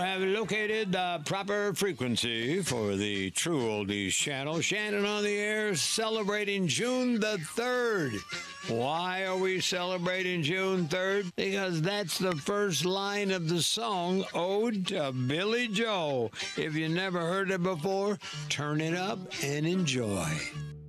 Have located the proper frequency for the True Oldies channel. Shannon on the air celebrating June the 3rd. Why are we celebrating June 3rd? Because that's the first line of the song Ode to Billy Joe. If you never heard it before, turn it up and enjoy.